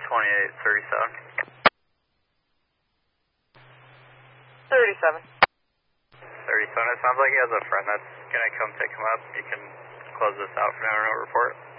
2837. 37. 37. It sounds like he has a friend that's going to come pick him up. You can close this out for now, no report.